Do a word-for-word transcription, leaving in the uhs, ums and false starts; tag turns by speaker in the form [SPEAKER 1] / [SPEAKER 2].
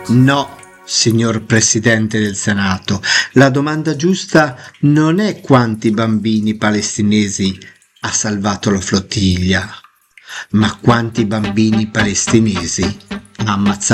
[SPEAKER 1] No, signor Presidente del Senato, la domanda giusta non è quanti bambini palestinesi ha salvato la flottiglia, ma quanti bambini palestinesi ha ammazzato